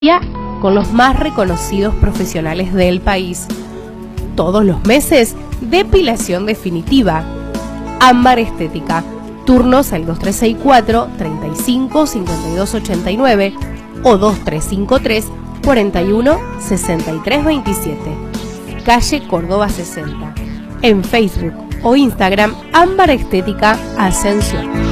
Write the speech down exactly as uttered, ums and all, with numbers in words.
con los más reconocidos profesionales del país. Todos los meses, depilación definitiva. Ámbar Estética. Turnos al dos tres seis cuatro, treinta y cinco, cincuenta y dos ochenta y nueve o dos tres cinco tres, cuarenta y uno, sesenta y tres veintisiete. Calle Córdoba sesenta. En Facebook o Instagram, Ámbar Estética Ascensión.